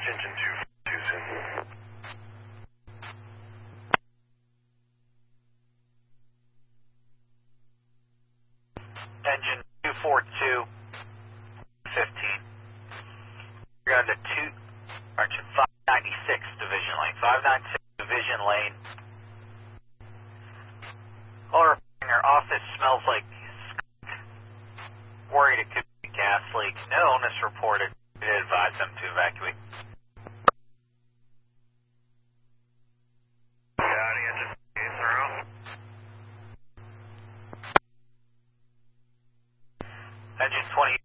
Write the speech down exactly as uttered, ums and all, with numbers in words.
engine two forty-two, sir. Engine two forty-two, fifteen. You're on to two, aren't you, five ninety-six division lane. five ninety-six division lane. Caller, your office smells like skunk. Worried it could be gas leak. No illness reported. We advise them to evacuate. County engine eight zero. Engine twenty